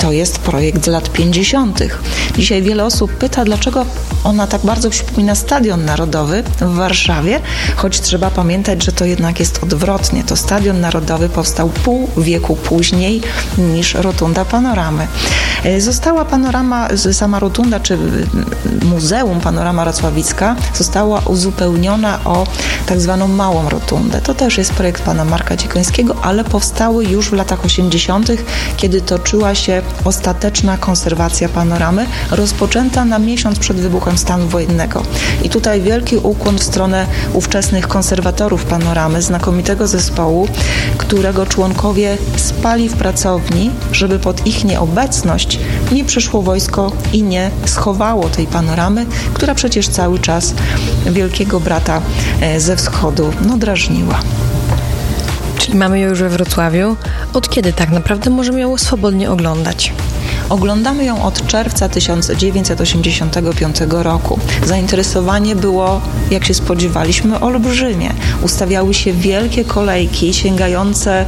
to jest projekt z lat 50. Dzisiaj wiele osób pyta, dlaczego ona tak bardzo przypomina Stadion Narodowy w Warszawie, choć trzeba pamiętać, że to jednak jest odwrotnie. To Stadion Narodowy powstał pół wieku później niż Rotunda Panoramy. Została sama rotunda, czy Muzeum Panorama Wrocławicka została uzupełniona o tak zwaną małą rotundę. To też jest projekt pana Marka Ciekońskiego, ale powstały już w latach 80., kiedy toczyła się ostateczna konserwacja panoramy, rozpoczęta na miesiąc przed wybuchem stanu wojennego. I tutaj wielki ukłon w stronę ówczesnych konserwatorów panoramy, znakomitego zespołu, którego członkowie spali w pracowni, żeby pod ich nieobecność nie przyszło wojsko i nie schowało tej panoramy, która przecież cały czas wielkiego brata ze wschodu drażniła. Czyli mamy ją już we Wrocławiu. Od kiedy tak naprawdę możemy ją swobodnie oglądać? Oglądamy ją od czerwca 1985 roku. Zainteresowanie było, jak się spodziewaliśmy, olbrzymie. Ustawiały się wielkie kolejki sięgające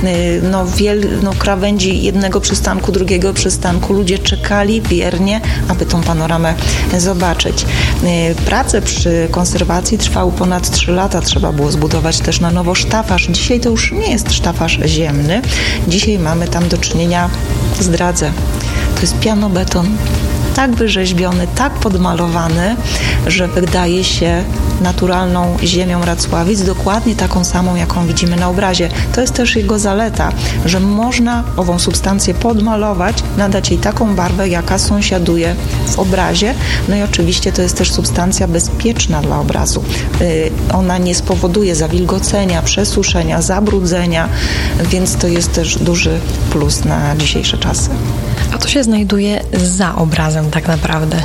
krawędzi jednego przystanku, drugiego przystanku. Ludzie czekali biernie, aby tą panoramę zobaczyć. Prace przy konserwacji trwały ponad 3 lata. Trzeba było zbudować też na nowo sztafaż. Dzisiaj to już nie jest sztafaż ziemny. Dzisiaj mamy tam do czynienia, zdradzę, to jest pianobeton, tak wyrzeźbiony, tak podmalowany, że wydaje się naturalną ziemią Racławic, dokładnie taką samą, jaką widzimy na obrazie. To jest też jego zaleta, że można ową substancję podmalować, nadać jej taką barwę, jaka sąsiaduje w obrazie. No i oczywiście to jest też substancja bezpieczna dla obrazu. Ona nie spowoduje zawilgocenia, przesuszenia, zabrudzenia, więc to jest też duży plus na dzisiejsze czasy. A co się znajduje za obrazem tak naprawdę?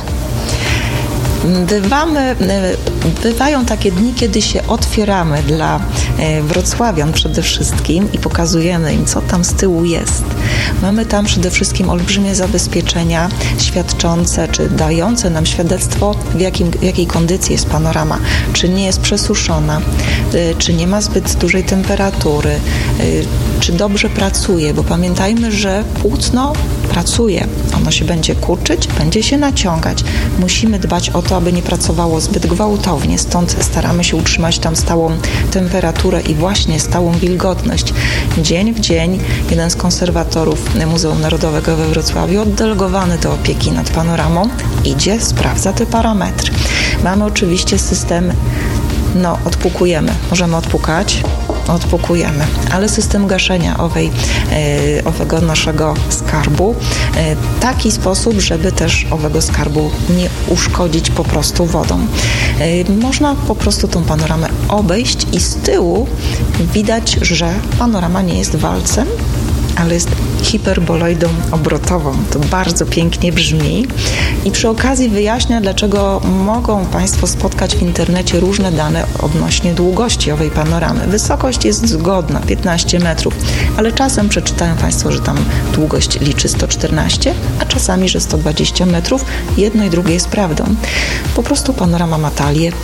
Bywają takie dni, kiedy się otwieramy dla wrocławian przede wszystkim i pokazujemy im, co tam z tyłu jest. Mamy tam przede wszystkim olbrzymie zabezpieczenia świadczące, czy dające nam świadectwo, w jakiej kondycji jest panorama. Czy nie jest przesuszona, czy nie ma zbyt dużej temperatury, czy dobrze pracuje, bo pamiętajmy, że płótno pracuje. Ono się będzie kurczyć, będzie się naciągać. Musimy dbać o to, aby nie pracowało zbyt gwałtownie. Stąd staramy się utrzymać tam stałą temperaturę i właśnie stałą wilgotność. Dzień w dzień jeden z konserwatorów Muzeum Narodowego we Wrocławiu, oddelegowany do opieki nad panoramą, idzie, sprawdza te parametry. Mamy oczywiście system, odpukujemy. Możemy odpukać, odpukujemy, ale system gaszenia owego naszego skarbu taki sposób, żeby też owego skarbu nie uszkodzić po prostu wodą. Można po prostu tą panoramę obejść i z tyłu widać, że panorama nie jest walcem, ale jest hiperboloidą obrotową. To bardzo pięknie brzmi i przy okazji wyjaśnia, dlaczego mogą Państwo spotkać w internecie różne dane odnośnie długości owej panoramy. Wysokość jest zgodna, 15 metrów, ale czasem przeczytają Państwo, że tam długość liczy 114, a czasami, że 120 metrów. Jedno i drugie jest prawdą. Po prostu panorama ma talię.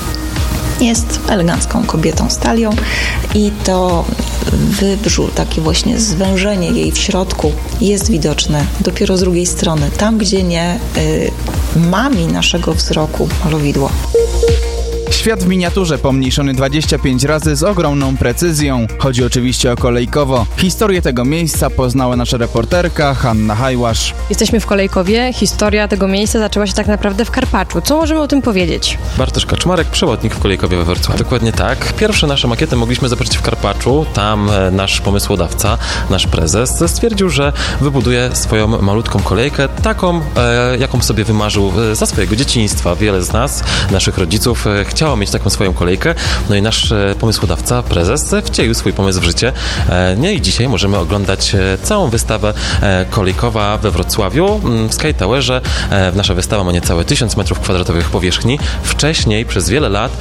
Jest elegancką kobietą z talią i to wybrzu, takie właśnie zwężenie jej w środku jest widoczne dopiero z drugiej strony, tam gdzie nie mami naszego wzroku malowidło. Świat w miniaturze pomniejszony 25 razy z ogromną precyzją. Chodzi oczywiście o Kolejkowo. Historię tego miejsca poznała nasza reporterka Hanna Hajłasz. Jesteśmy w Kolejkowie. Historia tego miejsca zaczęła się tak naprawdę w Karpaczu. Co możemy o tym powiedzieć? Bartosz Kaczmarek, przewodnik w Kolejkowie we Wrocławiu. Dokładnie tak. Pierwsze nasze makiety mogliśmy zobaczyć w Karpaczu. Tam nasz pomysłodawca, nasz prezes stwierdził, że wybuduje swoją malutką kolejkę, taką, jaką sobie wymarzył za swojego dzieciństwa. Wiele z nas, naszych rodziców, chciało mieć taką swoją kolejkę. No i nasz pomysłodawca, prezes, wcielił swój pomysł w życie. I dzisiaj możemy oglądać całą wystawę Kolejkowa we Wrocławiu w Sky Towerze. Nasza wystawa ma niecałe 1000 m2 powierzchni. Wcześniej, przez wiele lat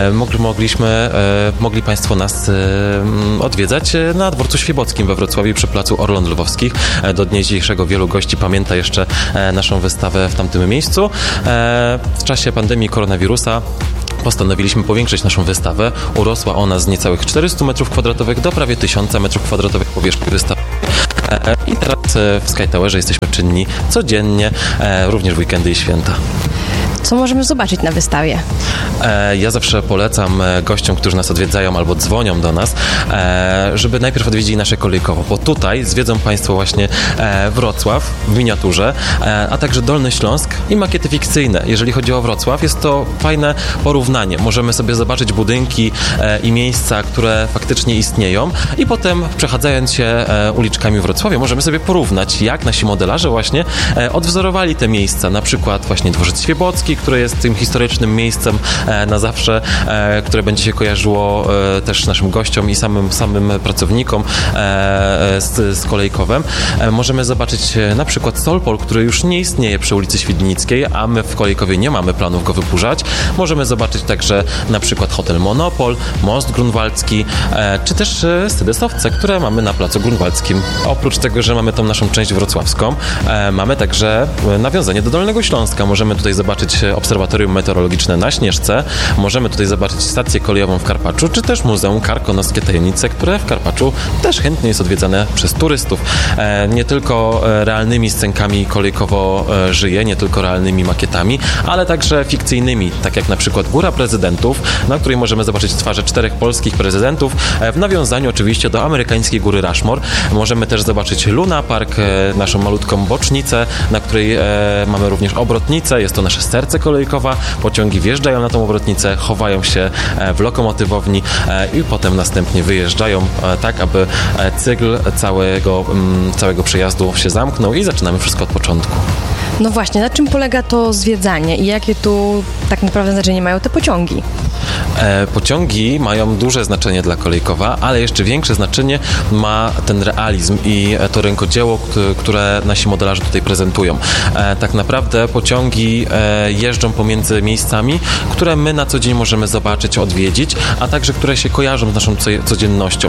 mogli Państwo nas odwiedzać na dworcu Świebockim we Wrocławiu przy placu Orląt Lwowskich. Do dnia dzisiejszego wielu gości pamięta jeszcze naszą wystawę w tamtym miejscu. W czasie pandemii koronawirusa postanowiliśmy powiększyć naszą wystawę. Urosła ona z niecałych 400 m2 do prawie 1000 m2 powierzchni wystawy. I teraz w Sky Towerze jesteśmy czynni codziennie, również w weekendy i święta. Co możemy zobaczyć na wystawie? Ja zawsze polecam gościom, którzy nas odwiedzają albo dzwonią do nas, żeby najpierw odwiedzili nasze Kolejkowo, bo tutaj zwiedzą Państwo właśnie Wrocław w miniaturze, a także Dolny Śląsk i makiety fikcyjne. Jeżeli chodzi o Wrocław, jest to fajne porównanie. Możemy sobie zobaczyć budynki i miejsca, które faktycznie istnieją i potem przechadzając się uliczkami Wrocławia, możemy sobie porównać, jak nasi modelarze właśnie odwzorowali te miejsca. Na przykład właśnie Dworzec Świebocki, który jest tym historycznym miejscem na zawsze, które będzie się kojarzyło też naszym gościom i samym pracownikom z Kolejkowem. Możemy zobaczyć na przykład Solpol, który już nie istnieje przy ulicy Świdnickiej, a my w Kolejkowie nie mamy planów go wyburzać. Możemy zobaczyć także na przykład Hotel Monopol, Most Grunwaldzki, czy też Sedesowce, które mamy na Placu Grunwaldzkim. Oprócz tego, że mamy tą naszą część wrocławską, mamy także nawiązanie do Dolnego Śląska. Możemy tutaj zobaczyć obserwatorium meteorologiczne na Śnieżce, możemy tutaj zobaczyć stację kolejową w Karpaczu, czy też Muzeum Karkonoskie Tajemnice, które w Karpaczu też chętnie jest odwiedzane przez turystów. Nie tylko realnymi scenkami Kolejkowo żyje, nie tylko realnymi makietami, ale także fikcyjnymi, tak jak na przykład Góra Prezydentów, na której możemy zobaczyć twarze 4 polskich prezydentów, w nawiązaniu oczywiście do amerykańskiej Góry Rushmore. Możemy też zobaczyć Luna Park, naszą malutką bocznicę, na której mamy również obrotnicę, jest to nasze serce Kolejkowa, pociągi wjeżdżają na tą obrotnicę, chowają się w lokomotywowni i potem następnie wyjeżdżają tak, aby cykl całego przejazdu się zamknął i zaczynamy wszystko od początku. No właśnie, na czym polega to zwiedzanie i jakie tu tak naprawdę znaczenie mają te pociągi? Pociągi mają duże znaczenie dla Kolejkowa, ale jeszcze większe znaczenie ma ten realizm i to rękodzieło, które nasi modelarze tutaj prezentują. Tak naprawdę pociągi jeżdżą pomiędzy miejscami, które my na co dzień możemy zobaczyć, odwiedzić, a także które się kojarzą z naszą codziennością.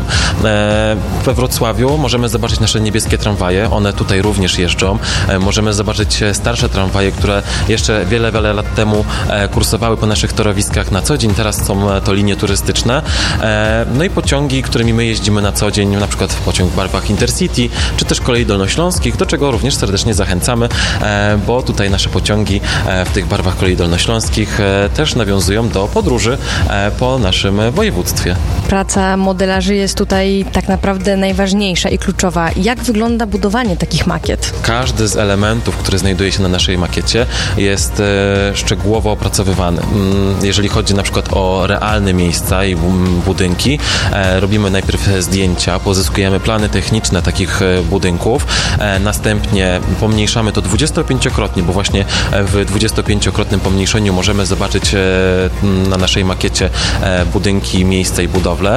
We Wrocławiu możemy zobaczyć nasze niebieskie tramwaje, one tutaj również jeżdżą. Możemy zobaczyć starsze tramwaje, które jeszcze wiele lat temu kursowały po naszych torowiskach na co dzień, teraz są to linie turystyczne. No i pociągi, którymi my jeździmy na co dzień, na przykład pociąg w barwach Intercity, czy też kolei dolnośląskich, do czego również serdecznie zachęcamy, bo tutaj nasze pociągi w tych barwach kolei dolnośląskich też nawiązują do podróży po naszym województwie. Praca modelarzy jest tutaj tak naprawdę najważniejsza i kluczowa. Jak wygląda budowanie takich makiet? Każdy z elementów, który znajduje się na naszej makiecie, jest szczegółowo opracowywany. Jeżeli chodzi na przykład o realne miejsca i budynki, robimy najpierw zdjęcia, pozyskujemy plany techniczne takich budynków, następnie pomniejszamy to 25-krotnie, bo właśnie w 25-krotnym pomniejszeniu możemy zobaczyć na naszej makiecie budynki, miejsca i budowle.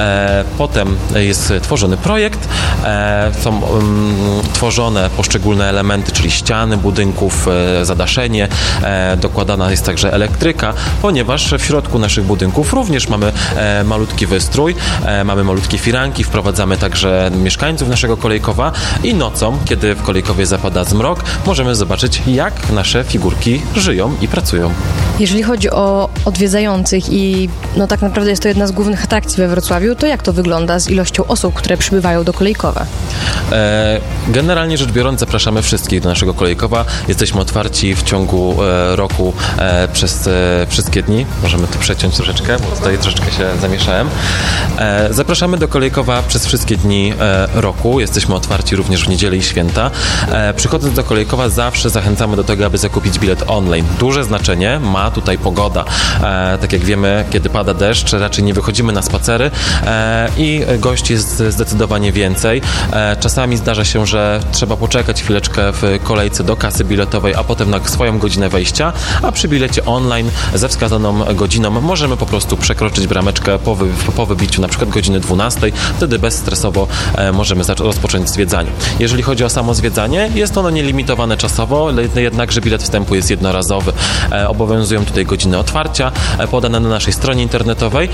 Potem jest tworzony projekt, są tworzone poszczególne elementy, czyli ściany budynków, zadaszenie, dokładana jest także elektryka, ponieważ w środku naszych budynków również mamy malutki wystrój, mamy malutkie firanki, wprowadzamy także mieszkańców naszego Kolejkowa i nocą, kiedy w Kolejkowie zapada zmrok, możemy zobaczyć, jak nasze figurki żyją i pracują. Jeżeli chodzi o odwiedzających i no tak naprawdę jest to jedna z głównych atrakcji we Wrocławiu, to jak to wygląda z ilością osób, które przybywają do Kolejkowa? Generalnie rzecz biorąc, zapraszamy wszystkich do naszego Kolejkowa. Jesteśmy otwarci w ciągu roku przez wszystkie dni. Możemy to przeciąć troszeczkę, bo tutaj troszeczkę się zamieszałem. Zapraszamy do Kolejkowa przez wszystkie dni roku. Jesteśmy otwarci również w niedzielę i święta. Przychodząc do Kolejkowa zawsze zachęcamy do tego, aby zakupić bilet online. Duże znaczenie ma tutaj pogoda. Tak jak wiemy, kiedy pada deszcz, raczej nie wychodzimy na spacery i gości jest zdecydowanie więcej. Czasami zdarza się, że trzeba poczekać chwileczkę w kolejce do kasy biletowej, a potem na swoją godzinę wejścia, a przy bilecie online ze wskazaną godziną możemy po prostu przekroczyć brameczkę po wybiciu na przykład godziny 12, wtedy bezstresowo możemy rozpocząć zwiedzanie. Jeżeli chodzi o samo zwiedzanie, jest ono nielimitowane czasowo, jednakże bilet wstępu jest jednorazowy. Obowiązują tutaj godziny otwarcia podane na naszej stronie internetowej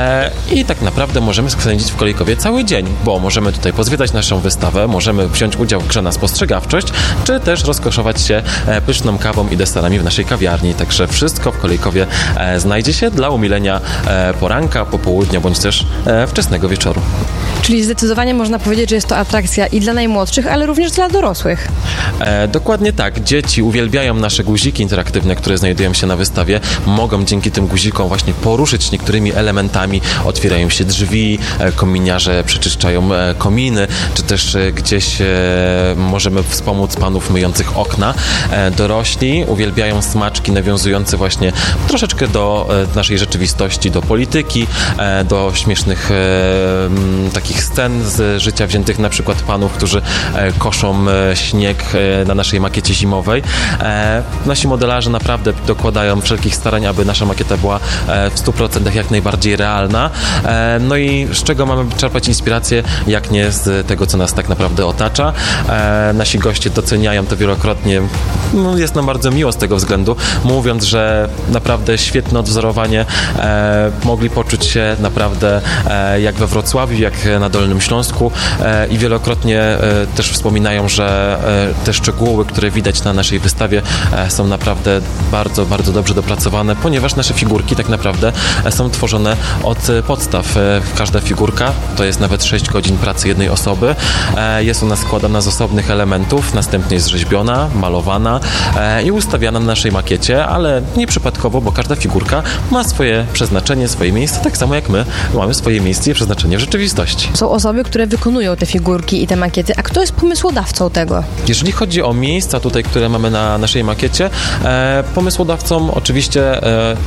i tak naprawdę możemy spędzić w Kolejkowie cały dzień, bo możemy tutaj pozwiedzać naszą wystawę, możemy wziąć udział w grze na spostrzegawczość, czy też rozkoszować się pyszną kawą i deserami w naszej kawiarni. Także wszystko w Kolejkowie znajdzie się właśnie dla umilenia poranka, popołudnia bądź też wczesnego wieczoru. Czyli zdecydowanie można powiedzieć, że jest to atrakcja i dla najmłodszych, ale również dla dorosłych. Dokładnie tak. Dzieci uwielbiają nasze guziki interaktywne, które znajdują się na wystawie. Mogą dzięki tym guzikom właśnie poruszyć niektórymi elementami. Otwierają się drzwi, kominiarze przeczyszczają kominy, czy też gdzieś możemy wspomóc panów myjących okna. Dorośli uwielbiają smaczki nawiązujące właśnie troszeczkę do naszej rzeczywistości, do polityki, do śmiesznych takich scen z życia wziętych na przykład panów, którzy koszą śnieg na naszej makiecie zimowej. Nasi modelarze naprawdę dokładają wszelkich starań, aby nasza makieta była w 100% jak najbardziej realna. No i z czego mamy czerpać inspirację, jak nie z tego, co nas tak naprawdę otacza. Nasi goście doceniają to wielokrotnie. No, jest nam bardzo miło z tego względu, mówiąc, że naprawdę świetne odwzorowanie mogli poczuć się naprawdę jak we Wrocławiu, jak na Dolnym Śląsku i wielokrotnie też wspominają, że te szczegóły, które widać na naszej wystawie są naprawdę bardzo, bardzo dobrze dopracowane, ponieważ nasze figurki tak naprawdę są tworzone od podstaw. Każda figurka to jest nawet 6 godzin pracy jednej osoby. Jest ona składana z osobnych elementów, następnie jest rzeźbiona, malowana i ustawiana na naszej makiecie, ale nie przypadkowo, bo każda figurka ma swoje przeznaczenie, swoje miejsce, tak samo jak my mamy swoje miejsce i przeznaczenie w rzeczywistości. Są osoby, które wykonują te figurki i te makiety, a kto jest pomysłodawcą tego? Jeżeli chodzi o miejsca tutaj, które mamy na naszej makiecie, pomysłodawcą oczywiście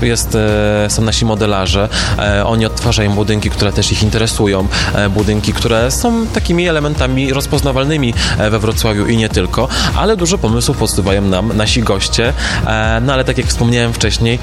są nasi modelarze. Oni odtwarzają budynki, które też ich interesują, budynki, które są takimi elementami rozpoznawalnymi we Wrocławiu i nie tylko, ale dużo pomysłów podsuwają nam nasi goście, no ale tak jak wspomniałem wcześniej,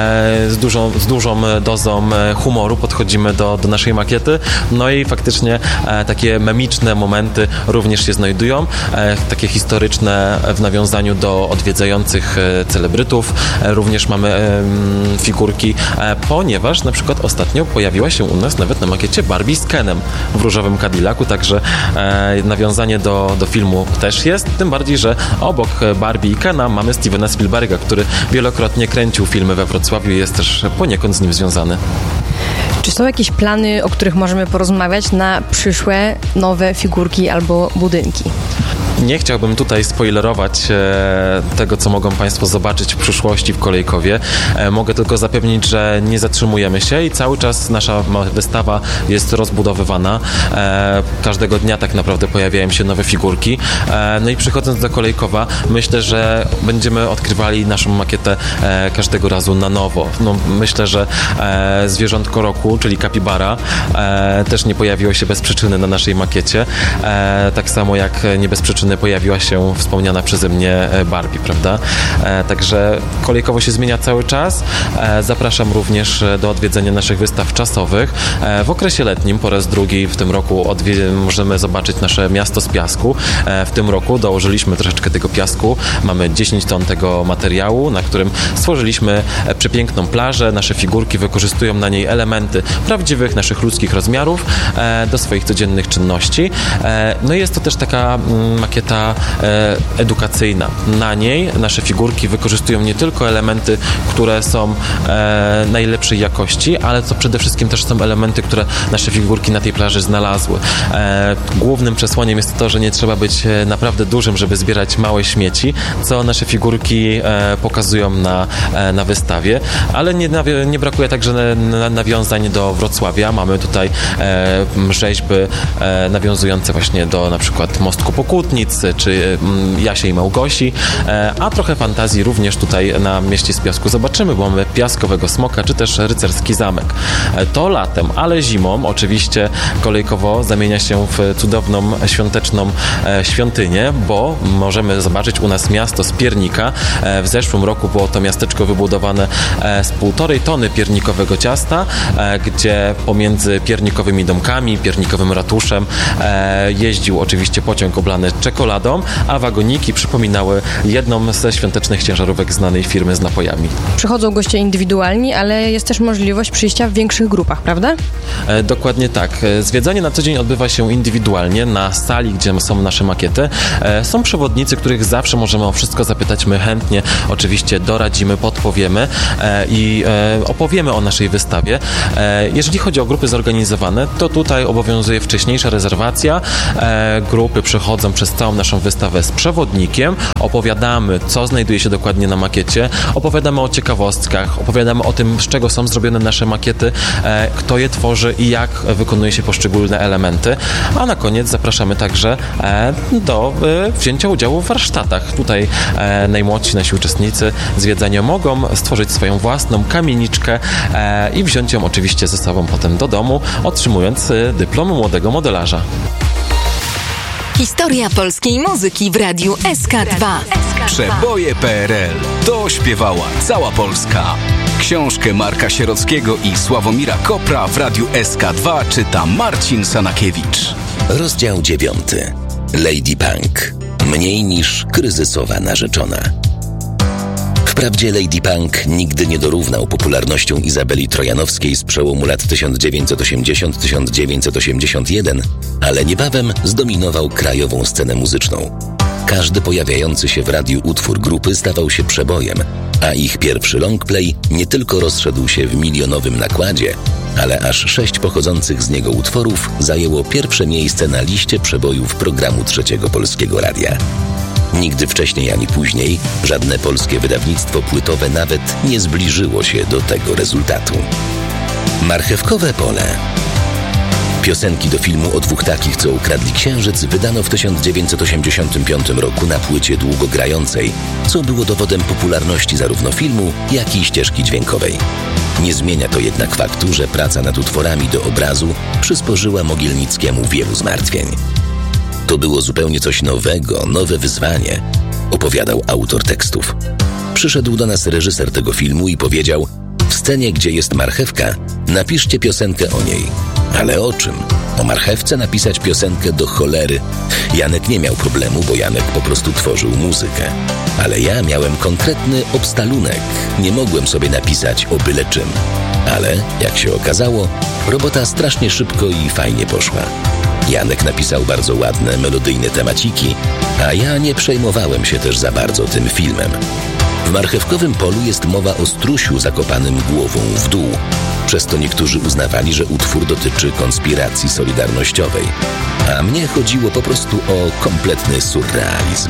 z dużą dozą humoru podchodzimy do naszej makiety, no i faktycznie takie memiczne momenty również się znajdują, takie historyczne w nawiązaniu do odwiedzających celebrytów. Również mamy figurki, ponieważ na przykład ostatnio pojawiła się u nas nawet na makiecie Barbie z Kenem w różowym Cadillacu, także nawiązanie do filmu też jest, tym bardziej, że obok Barbie i Kena mamy Stevena Spielberga, który wielokrotnie kręcił filmy we Wrocławiu i jest też poniekąd z nim związany. Czy są jakieś plany, o których możemy porozmawiać na przyszłe nowe figurki albo budynki? Nie chciałbym tutaj spoilerować tego, co mogą Państwo zobaczyć w przyszłości w Kolejkowie. Mogę tylko zapewnić, że nie zatrzymujemy się i cały czas nasza wystawa jest rozbudowywana. Każdego dnia tak naprawdę pojawiają się nowe figurki. No i przychodząc do Kolejkowa, myślę, że będziemy odkrywali naszą makietę każdego razu na nowo. No, myślę, że zwierzątko roku, czyli kapibara, też nie pojawiło się bez przyczyny na naszej makiecie. Tak samo jak nie bez przyczyny pojawiła się wspomniana przeze mnie Barbie, prawda? Także Kolejkowo się zmienia cały czas. Zapraszam również do odwiedzenia naszych wystaw czasowych. W okresie letnim po raz drugi w tym roku możemy zobaczyć nasze miasto z piasku. W tym roku dołożyliśmy troszeczkę tego piasku. Mamy 10 ton tego materiału, na którym stworzyliśmy przepiękną plażę. Nasze figurki wykorzystują na niej elementy prawdziwych naszych ludzkich rozmiarów do swoich codziennych czynności. No i jest to też taka makieta edukacyjna. Na niej nasze figurki wykorzystują nie tylko elementy, które są najlepszej jakości, ale to przede wszystkim też są elementy, które nasze figurki na tej plaży znalazły. Głównym przesłaniem jest to, że nie trzeba być naprawdę dużym, żeby zbierać małe śmieci, co nasze figurki pokazują na wystawie, ale nie brakuje także nawiązań do Wrocławia. Mamy tutaj rzeźby nawiązujące właśnie do na przykład Mostku Pokutnic, czy Jasie i Małgosi, a trochę fantazji również tutaj na mieście z piasku zobaczymy, bo mamy piaskowego smoka, czy też rycerski zamek. To latem, ale zimą oczywiście Kolejkowo zamienia się w cudowną, świąteczną świątynię, bo możemy zobaczyć u nas miasto z piernika. W zeszłym roku było to miasteczko wybudowane z 1,5 tony piernikowego ciasta, gdzie pomiędzy piernikowymi domkami, piernikowym ratuszem jeździł oczywiście pociąg oblany czekoladą, czekoladą, a wagoniki przypominały jedną ze świątecznych ciężarówek znanej firmy z napojami. Przychodzą goście indywidualni, ale jest też możliwość przyjścia w większych grupach, prawda? Dokładnie tak. Zwiedzanie na co dzień odbywa się indywidualnie na sali, gdzie są nasze makiety. Są przewodnicy, których zawsze możemy o wszystko zapytać. My chętnie oczywiście doradzimy, podpowiemy i opowiemy o naszej wystawie. Jeżeli chodzi o grupy zorganizowane, to tutaj obowiązuje wcześniejsza rezerwacja. Grupy przechodzą przez całą naszą wystawę z przewodnikiem. Opowiadamy, co znajduje się dokładnie na makiecie. Opowiadamy o ciekawostkach. Opowiadamy o tym, z czego są zrobione nasze makiety, kto je tworzy i jak wykonuje się poszczególne elementy. A na koniec zapraszamy także do wzięcia udziału w warsztatach. Tutaj najmłodsi nasi uczestnicy zwiedzania mogą stworzyć swoją własną kamieniczkę i wziąć ją oczywiście ze sobą potem do domu, otrzymując dyplom młodego modelarza. Historia polskiej muzyki w radiu SK2. Przeboje PRL. To śpiewała cała Polska. Książkę Marka Sierockiego i Sławomira Kopra w radiu SK2 czyta Marcin Sanakiewicz. Rozdział 9. Lady Punk. Mniej niż kryzysowa narzeczona. Wprawdzie Lady Punk nigdy nie dorównał popularnością Izabeli Trojanowskiej z przełomu lat 1980-1981, ale niebawem zdominował krajową scenę muzyczną. Każdy pojawiający się w radiu utwór grupy stawał się przebojem, a ich pierwszy longplay nie tylko rozszedł się w milionowym nakładzie, ale aż 6 pochodzących z niego utworów zajęło pierwsze miejsce na liście przebojów programu Trzeciego Polskiego Radia. Nigdy wcześniej ani później żadne polskie wydawnictwo płytowe nawet nie zbliżyło się do tego rezultatu. Marchewkowe pole. Piosenki do filmu o dwóch takich, co ukradli księżyc, wydano w 1985 roku na płycie długogrającej, co było dowodem popularności zarówno filmu, jak i ścieżki dźwiękowej. Nie zmienia to jednak faktu, że praca nad utworami do obrazu przysporzyła Mogilnickiemu wielu zmartwień. To było zupełnie coś nowego, nowe wyzwanie, opowiadał autor tekstów. Przyszedł do nas reżyser tego filmu i powiedział: w scenie, gdzie jest marchewka, napiszcie piosenkę o niej. Ale o czym? O marchewce napisać piosenkę do cholery. Janek nie miał problemu, bo Janek po prostu tworzył muzykę. Ale ja miałem konkretny obstalunek. Nie mogłem sobie napisać o byle czym. Ale, jak się okazało, robota strasznie szybko i fajnie poszła. Janek napisał bardzo ładne, melodyjne temaciki, a ja nie przejmowałem się też za bardzo tym filmem. W Marchewkowym polu jest mowa o strusiu zakopanym głową w dół. Przez to niektórzy uznawali, że utwór dotyczy konspiracji solidarnościowej. A mnie chodziło po prostu o kompletny surrealizm.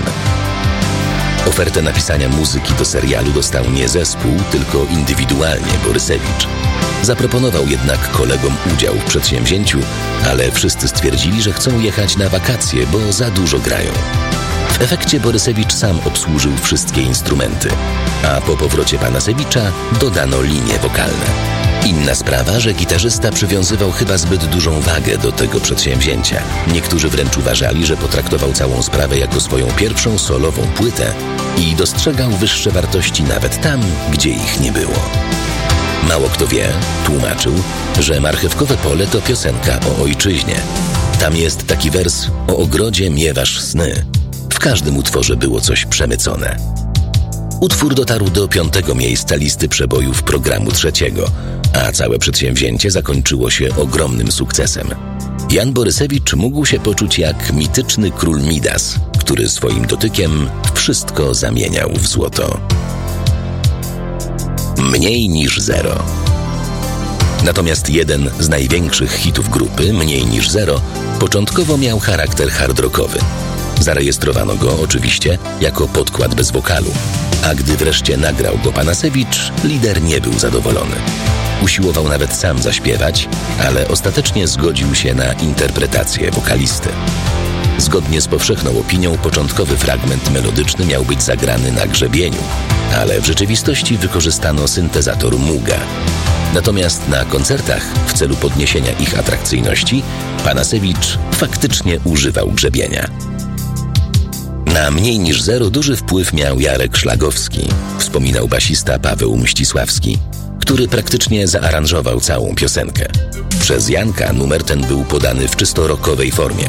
Ofertę napisania muzyki do serialu dostał nie zespół, tylko indywidualnie Borysewicz. Zaproponował jednak kolegom udział w przedsięwzięciu, ale wszyscy stwierdzili, że chcą jechać na wakacje, bo za dużo grają. W efekcie Borysewicz sam obsłużył wszystkie instrumenty, a po powrocie Panasewicza dodano linie wokalne. Inna sprawa, że gitarzysta przywiązywał chyba zbyt dużą wagę do tego przedsięwzięcia. Niektórzy wręcz uważali, że potraktował całą sprawę jako swoją pierwszą solową płytę i dostrzegał wyższe wartości nawet tam, gdzie ich nie było. Mało kto wie, tłumaczył, że Marchewkowe pole to piosenka o ojczyźnie. Tam jest taki wers: o ogrodzie miewasz sny. W każdym utworze było coś przemycone. Utwór dotarł do 5. miejsca listy przebojów programu Trzeciego, a całe przedsięwzięcie zakończyło się ogromnym sukcesem. Jan Borysewicz mógł się poczuć jak mityczny król Midas, który swoim dotykiem wszystko zamieniał w złoto. Mniej niż zero. Natomiast jeden z największych hitów grupy, Mniej niż zero, początkowo miał charakter hard rockowy. Zarejestrowano go oczywiście jako podkład bez wokalu, a gdy wreszcie nagrał go Panasewicz, lider nie był zadowolony. Usiłował nawet sam zaśpiewać, ale ostatecznie zgodził się na interpretację wokalisty. Zgodnie z powszechną opinią początkowy fragment melodyczny miał być zagrany na grzebieniu, ale w rzeczywistości wykorzystano syntezator Muga. Natomiast na koncertach, w celu podniesienia ich atrakcyjności, Panasewicz faktycznie używał grzebienia. Na Mniej niż zero duży wpływ miał Jarek Szlagowski, wspominał basista Paweł Mścisławski, który praktycznie zaaranżował całą piosenkę. Przez Janka numer ten był podany w czysto rockowej formie.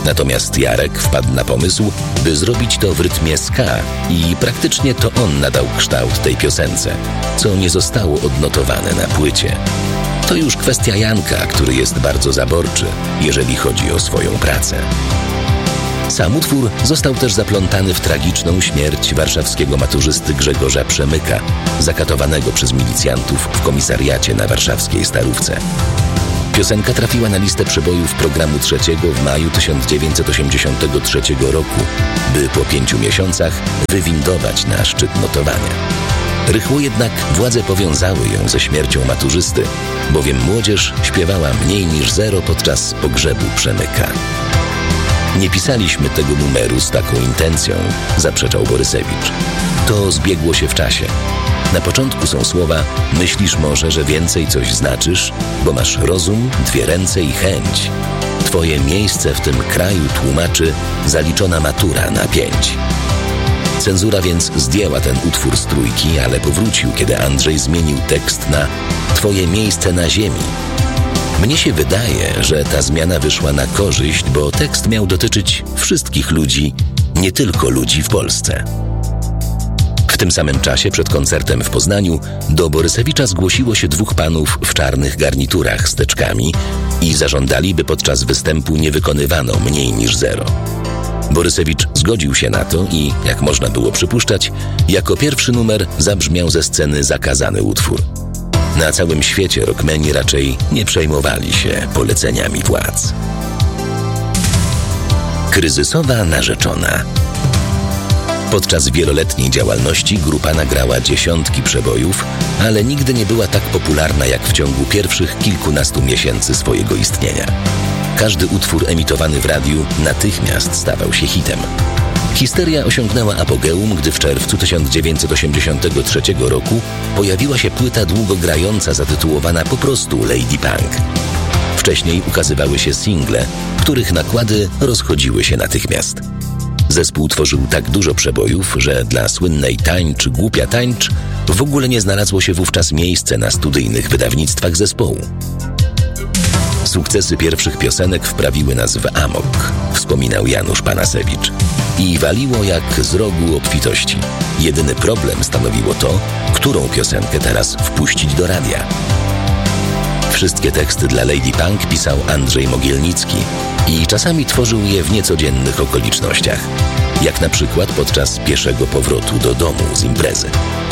Natomiast Jarek wpadł na pomysł, by zrobić to w rytmie ska i praktycznie to on nadał kształt tej piosence, co nie zostało odnotowane na płycie. To już kwestia Janka, który jest bardzo zaborczy, jeżeli chodzi o swoją pracę. Sam utwór został też zaplątany w tragiczną śmierć warszawskiego maturzysty Grzegorza Przemyka, zakatowanego przez milicjantów w komisariacie na warszawskiej Starówce. Piosenka trafiła na listę przebojów programu trzeciego w maju 1983 roku, by po 5 miesiącach wywindować na szczyt notowania. Rychło jednak władze powiązały ją ze śmiercią maturzysty, bowiem młodzież śpiewała mniej niż zero podczas pogrzebu Przemyka. Nie pisaliśmy tego numeru z taką intencją, zaprzeczał Borysewicz. To zbiegło się w czasie. Na początku są słowa: myślisz może, że więcej coś znaczysz, bo masz rozum, 2 ręce i chęć. Twoje miejsce w tym kraju tłumaczy zaliczona matura na 5. Cenzura więc zdjęła ten utwór z trójki, ale powrócił, kiedy Andrzej zmienił tekst na Twoje miejsce na ziemi. Mnie się wydaje, że ta zmiana wyszła na korzyść, bo tekst miał dotyczyć wszystkich ludzi, nie tylko ludzi w Polsce. W tym samym czasie przed koncertem w Poznaniu do Borysewicza zgłosiło się 2 panów w czarnych garniturach z teczkami i zażądali, by podczas występu nie wykonywano mniej niż 0. Borysewicz zgodził się na to i, jak można było przypuszczać, jako pierwszy numer zabrzmiał ze sceny zakazany utwór. Na całym świecie rockmeni raczej nie przejmowali się poleceniami władz. Kryzysowa narzeczona. Podczas wieloletniej działalności grupa nagrała dziesiątki przebojów, ale nigdy nie była tak popularna jak w ciągu pierwszych kilkunastu miesięcy swojego istnienia. Każdy utwór emitowany w radiu natychmiast stawał się hitem. Histeria osiągnęła apogeum, gdy w czerwcu 1983 roku pojawiła się płyta długogrająca zatytułowana po prostu Lady Punk. Wcześniej ukazywały się single, których nakłady rozchodziły się natychmiast. Zespół tworzył tak dużo przebojów, że dla słynnej Tańcz, głupia tańcz w ogóle nie znalazło się wówczas miejsce na studyjnych wydawnictwach zespołu. Sukcesy pierwszych piosenek wprawiły nas w amok, wspominał Janusz Panasewicz. I waliło jak z rogu obfitości. Jedyny problem stanowiło to, którą piosenkę teraz wpuścić do radia. Wszystkie teksty dla Lady Punk pisał Andrzej Mogielnicki i czasami tworzył je w niecodziennych okolicznościach, jak na przykład podczas pieszego powrotu do domu z imprezy.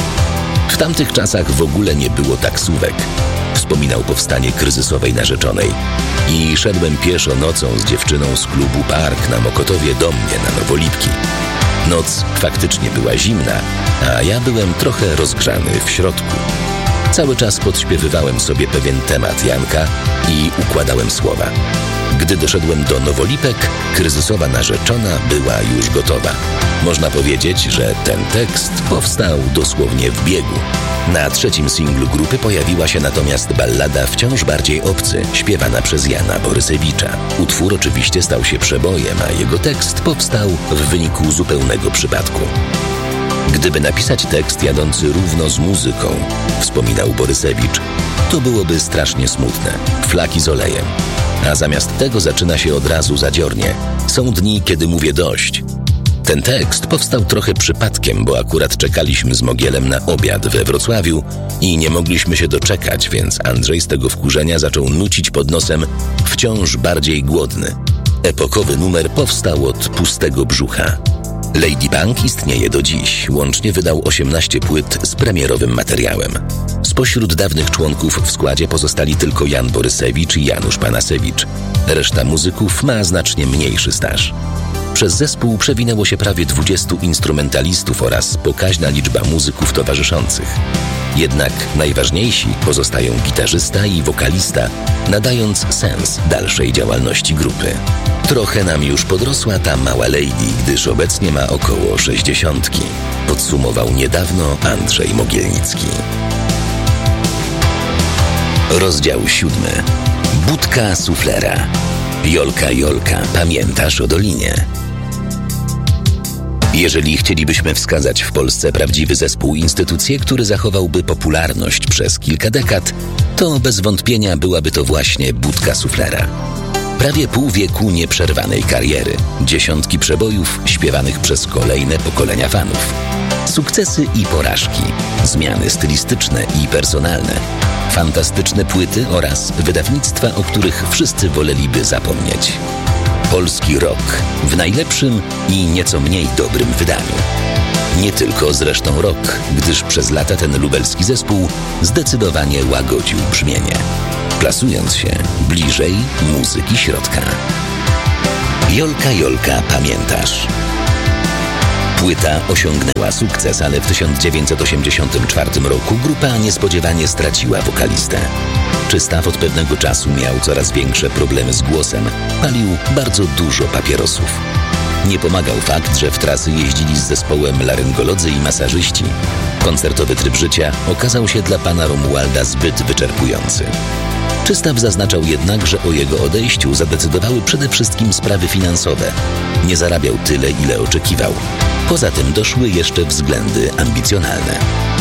W tamtych czasach w ogóle nie było taksówek, wspominał powstanie kryzysowej narzeczonej. I szedłem pieszo nocą z dziewczyną z klubu Park na Mokotowie do mnie na Nowolipki. Noc faktycznie była zimna, a ja byłem trochę rozgrzany w środku. Cały czas podśpiewywałem sobie pewien temat Janka i układałem słowa. Gdy doszedłem do Nowolipek, kryzysowa narzeczona była już gotowa. Można powiedzieć, że ten tekst powstał dosłownie w biegu. Na trzecim singlu grupy pojawiła się natomiast ballada Wciąż bardziej obcy, śpiewana przez Jana Borysewicza. Utwór oczywiście stał się przebojem, a jego tekst powstał w wyniku zupełnego przypadku. Gdyby napisać tekst jadący równo z muzyką, wspominał Borysewicz, to byłoby strasznie smutne. Flaki z olejem. A zamiast tego zaczyna się od razu zadziornie. Są dni, kiedy mówię dość. Ten tekst powstał trochę przypadkiem, bo akurat czekaliśmy z Mogielem na obiad we Wrocławiu i nie mogliśmy się doczekać, więc Andrzej z tego wkurzenia zaczął nucić pod nosem Wciąż bardziej głodny. Epokowy numer powstał od pustego brzucha. Lady Punk istnieje do dziś. Łącznie wydał 18 płyt z premierowym materiałem. Spośród dawnych członków w składzie pozostali tylko Jan Borysewicz i Janusz Panasewicz. Reszta muzyków ma znacznie mniejszy staż. Przez zespół przewinęło się prawie 20 instrumentalistów oraz pokaźna liczba muzyków towarzyszących. Jednak najważniejsi pozostają gitarzysta i wokalista, nadając sens dalszej działalności grupy. Trochę nam już podrosła ta mała lady, gdyż obecnie ma około 60, podsumował niedawno Andrzej Mogielnicki. Rozdział 7. Budka suflera. Jolka, Jolka, pamiętasz o Dolinie? Jeżeli chcielibyśmy wskazać w Polsce prawdziwy zespół, instytucję, który zachowałby popularność przez kilka dekad, to bez wątpienia byłaby to właśnie Budka Suflera. Prawie pół wieku nieprzerwanej kariery. Dziesiątki przebojów śpiewanych przez kolejne pokolenia fanów. Sukcesy i porażki. Zmiany stylistyczne i personalne. Fantastyczne płyty oraz wydawnictwa, o których wszyscy woleliby zapomnieć. Polski rock w najlepszym i nieco mniej dobrym wydaniu. Nie tylko zresztą rock, gdyż przez lata ten lubelski zespół zdecydowanie łagodził brzmienie, plasując się bliżej muzyki środka. Jolka, Jolka, pamiętasz? Płyta osiągnęła sukces, ale w 1984 roku grupa niespodziewanie straciła wokalistę. Czystaw od pewnego czasu miał coraz większe problemy z głosem, palił bardzo dużo papierosów. Nie pomagał fakt, że w trasy jeździli z zespołem laryngolodzy i masażyści. Koncertowy tryb życia okazał się dla pana Romualda zbyt wyczerpujący. Czystaw zaznaczał jednak, że o jego odejściu zadecydowały przede wszystkim sprawy finansowe. Nie zarabiał tyle, ile oczekiwał. Poza tym doszły jeszcze względy ambicjonalne.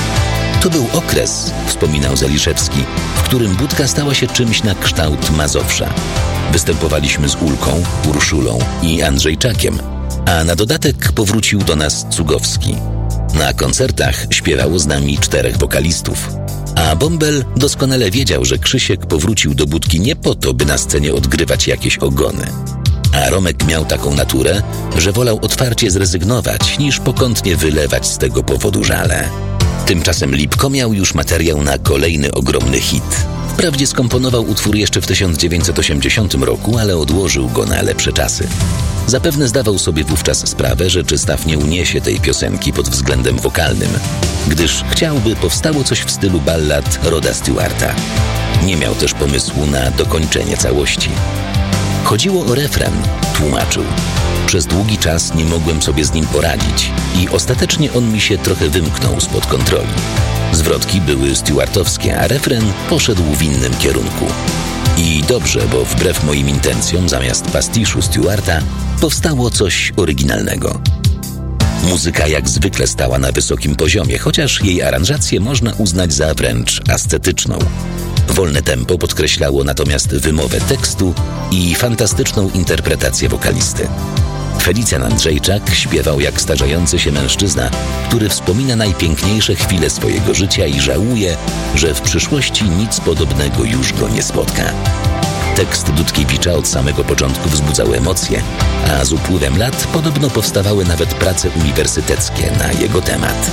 To był okres, wspominał Zaliszewski, w którym Budka stała się czymś na kształt Mazowsza. Występowaliśmy z Ulką, Urszulą i Andrzejczakiem, a na dodatek powrócił do nas Cugowski. Na koncertach śpiewało z nami 4 wokalistów. A Bąbel doskonale wiedział, że Krzysiek powrócił do Budki nie po to, by na scenie odgrywać jakieś ogony. A Romek miał taką naturę, że wolał otwarcie zrezygnować, niż pokątnie wylewać z tego powodu żale. Tymczasem Lipko miał już materiał na kolejny ogromny hit. Wprawdzie skomponował utwór jeszcze w 1980 roku, ale odłożył go na lepsze czasy. Zapewne zdawał sobie wówczas sprawę, że Czystaw nie uniesie tej piosenki pod względem wokalnym, gdyż chciałby powstało coś w stylu ballad Roda Stewarta. Nie miał też pomysłu na dokończenie całości. Chodziło o refren, tłumaczył. Przez długi czas nie mogłem sobie z nim poradzić i ostatecznie on mi się trochę wymknął spod kontroli. Zwrotki były stewartowskie, a refren poszedł w innym kierunku. I dobrze, bo wbrew moim intencjom zamiast pastiszu Stewarta powstało coś oryginalnego. Muzyka jak zwykle stała na wysokim poziomie, chociaż jej aranżację można uznać za wręcz ascetyczną. Wolne tempo podkreślało natomiast wymowę tekstu i fantastyczną interpretację wokalisty. Felicjan Andrzejczak śpiewał jak starzejący się mężczyzna, który wspomina najpiękniejsze chwile swojego życia i żałuje, że w przyszłości nic podobnego już go nie spotka. Tekst Dudkiewicza od samego początku wzbudzał emocje, a z upływem lat podobno powstawały nawet prace uniwersyteckie na jego temat.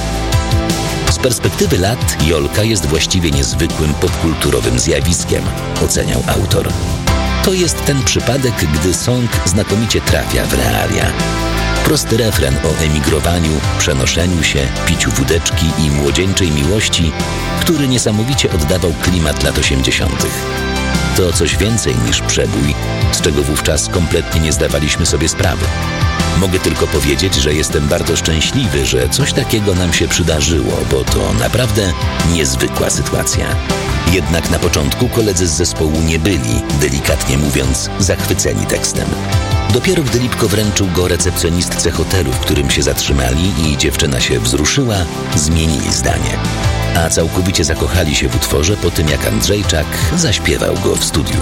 Z perspektywy lat Jolka jest właściwie niezwykłym popkulturowym zjawiskiem, oceniał autor. To jest ten przypadek, gdy song znakomicie trafia w realia. Prosty refren o emigrowaniu, przenoszeniu się, piciu wódeczki i młodzieńczej miłości, który niesamowicie oddawał klimat lat 80. To coś więcej niż przebój, z czego wówczas kompletnie nie zdawaliśmy sobie sprawy. Mogę tylko powiedzieć, że jestem bardzo szczęśliwy, że coś takiego nam się przydarzyło, bo to naprawdę niezwykła sytuacja. Jednak na początku koledzy z zespołu nie byli, delikatnie mówiąc, zachwyceni tekstem. Dopiero gdy Lipko wręczył go recepcjonistce hotelu, w którym się zatrzymali i dziewczyna się wzruszyła, zmienili zdanie. A całkowicie zakochali się w utworze po tym, jak Andrzejczak zaśpiewał go w studiu.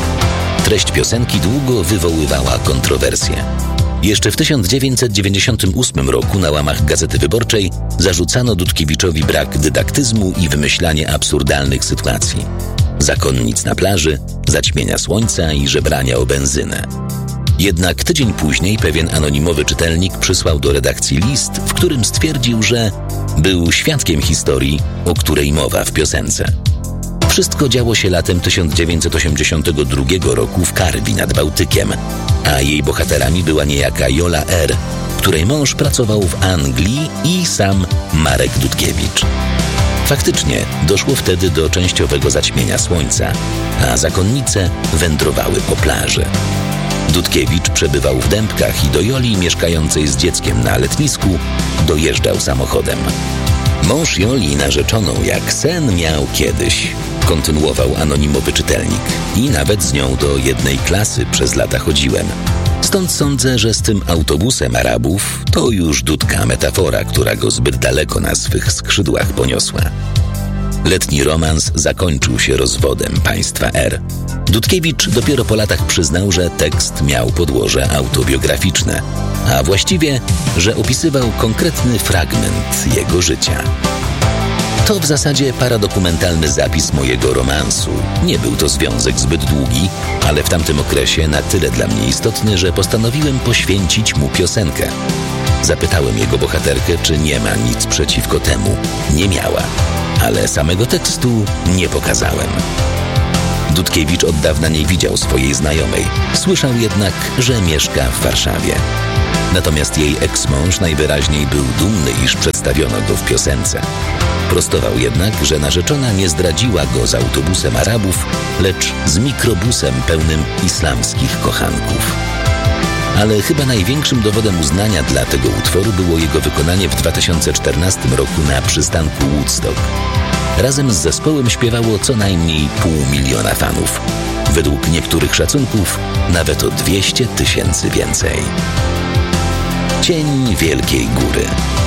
Treść piosenki długo wywoływała kontrowersje. Jeszcze w 1998 roku na łamach Gazety Wyborczej zarzucano Dudkiewiczowi brak dydaktyzmu i wymyślanie absurdalnych sytuacji. Zakonnic na plaży, zaćmienia słońca i żebrania o benzynę. Jednak tydzień później pewien anonimowy czytelnik przysłał do redakcji list, w którym stwierdził, że był świadkiem historii, o której mowa w piosence. Wszystko działo się latem 1982 roku w Karwi nad Bałtykiem, a jej bohaterami była niejaka Jola R., której mąż pracował w Anglii i sam Marek Dudkiewicz. Faktycznie doszło wtedy do częściowego zaćmienia słońca, a zakonnice wędrowały po plaży. Dudkiewicz przebywał w Dębkach i do Joli, mieszkającej z dzieckiem na letnisku, dojeżdżał samochodem. Mąż Joli narzeczoną jak sen miał kiedyś, kontynuował anonimowy czytelnik. I nawet z nią do jednej klasy przez lata chodziłem. Stąd sądzę, że z tym autobusem Arabów to już Dudka metafora, która go zbyt daleko na swych skrzydłach poniosła. Letni romans zakończył się rozwodem państwa R. Dudkiewicz dopiero po latach przyznał, że tekst miał podłoże autobiograficzne, a właściwie, że opisywał konkretny fragment jego życia. To w zasadzie paradokumentalny zapis mojego romansu. Nie był to związek zbyt długi, ale w tamtym okresie na tyle dla mnie istotny, że postanowiłem poświęcić mu piosenkę. Zapytałem jego bohaterkę, czy nie ma nic przeciwko temu. Nie miała, ale samego tekstu nie pokazałem. Dudkiewicz od dawna nie widział swojej znajomej. Słyszał jednak, że mieszka w Warszawie. Natomiast jej eksmąż najwyraźniej był dumny, iż przedstawiono go w piosence. Prostował jednak, że narzeczona nie zdradziła go z autobusem Arabów, lecz z mikrobusem pełnym islamskich kochanków. Ale chyba największym dowodem uznania dla tego utworu było jego wykonanie w 2014 roku na przystanku Woodstock. Razem z zespołem śpiewało co najmniej 500 000 fanów. Według niektórych szacunków nawet o 200 000 więcej. Cień Wielkiej Góry.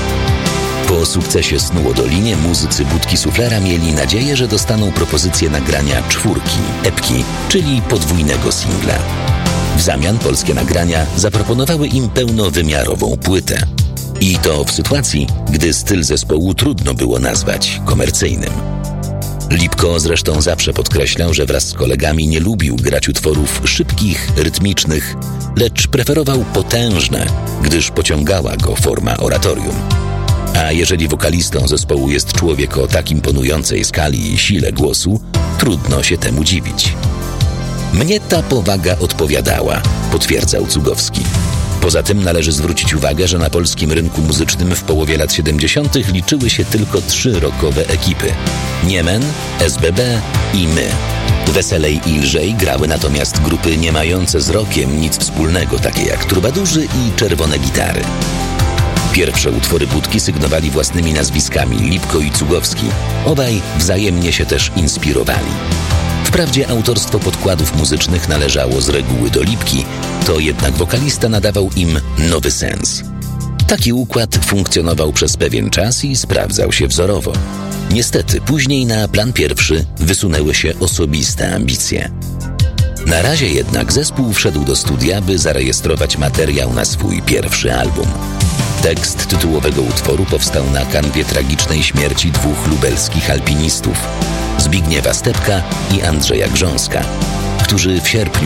Po sukcesie Snu o Dolinie muzycy Budki Suflera mieli nadzieję, że dostaną propozycję nagrania 4, epki, czyli podwójnego singla. W zamian Polskie Nagrania zaproponowały im pełnowymiarową płytę. I to w sytuacji, gdy styl zespołu trudno było nazwać komercyjnym. Lipko zresztą zawsze podkreślał, że wraz z kolegami nie lubił grać utworów szybkich, rytmicznych, lecz preferował potężne, gdyż pociągała go forma oratorium. A jeżeli wokalistą zespołu jest człowiek o tak imponującej skali i sile głosu, trudno się temu dziwić. Mnie ta powaga odpowiadała, potwierdzał Cugowski. Poza tym należy zwrócić uwagę, że na polskim rynku muzycznym w połowie lat 70. liczyły się tylko 3 rockowe ekipy. Niemen, SBB i my. Weselej i lżej grały natomiast grupy nie mające z rockiem nic wspólnego, takie jak Trubadurzy i Czerwone Gitary. Pierwsze utwory Budki sygnowali własnymi nazwiskami Lipko i Cugowski. Obaj wzajemnie się też inspirowali. Wprawdzie autorstwo podkładów muzycznych należało z reguły do Lipki, to jednak wokalista nadawał im nowy sens. Taki układ funkcjonował przez pewien czas i sprawdzał się wzorowo. Niestety, później na plan pierwszy wysunęły się osobiste ambicje. Na razie jednak zespół wszedł do studia, by zarejestrować materiał na swój pierwszy album. Tekst tytułowego utworu powstał na kanwie tragicznej śmierci 2 lubelskich alpinistów, Zbigniewa Stepka i Andrzeja Grząska, którzy w sierpniu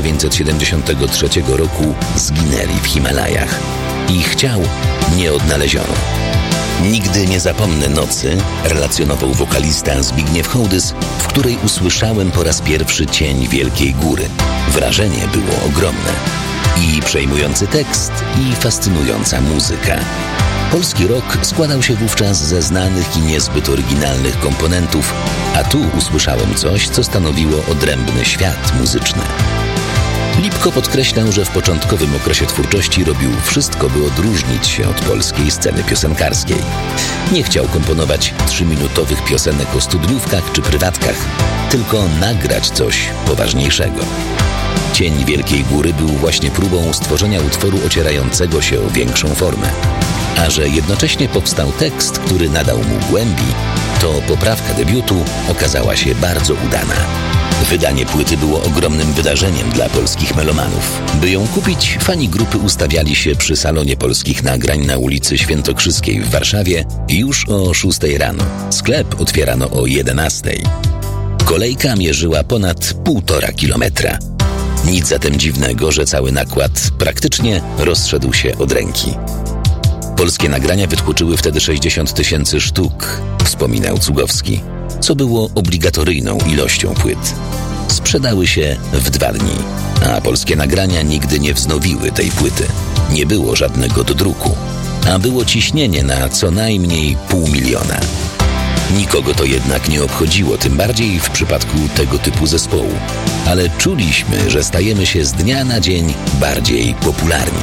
1973 roku zginęli w Himalajach. Ich ciał nie odnaleziono. Nigdy nie zapomnę nocy, relacjonował wokalista Zbigniew Hołdys, w której usłyszałem po raz pierwszy cień Wielkiej Góry. Wrażenie było ogromne. I przejmujący tekst, i fascynująca muzyka. Polski rock składał się wówczas ze znanych i niezbyt oryginalnych komponentów, a tu usłyszałem coś, co stanowiło odrębny świat muzyczny. Lipko podkreślał, że w początkowym okresie twórczości robił wszystko, by odróżnić się od polskiej sceny piosenkarskiej. Nie chciał komponować 3-minutowych piosenek o studniówkach czy prywatkach, tylko nagrać coś poważniejszego. Cień Wielkiej Góry był właśnie próbą stworzenia utworu ocierającego się o większą formę. A że jednocześnie powstał tekst, który nadał mu głębi, to poprawka debiutu okazała się bardzo udana. Wydanie płyty było ogromnym wydarzeniem dla polskich melomanów. By ją kupić, fani grupy ustawiali się przy salonie Polskich Nagrań na ulicy Świętokrzyskiej w Warszawie już o 6 rano. Sklep otwierano o 11. Kolejka mierzyła ponad 1,5 kilometra. Nic zatem dziwnego, że cały nakład praktycznie rozszedł się od ręki. Polskie Nagrania wytłoczyły wtedy 60 000 sztuk, wspominał Cugowski, co było obligatoryjną ilością płyt. Sprzedały się w 2 dni, a Polskie Nagrania nigdy nie wznowiły tej płyty. Nie było żadnego dodruku, a było ciśnienie na co najmniej 500 000. Nikogo to jednak nie obchodziło, tym bardziej w przypadku tego typu zespołu. Ale czuliśmy, że stajemy się z dnia na dzień bardziej popularni.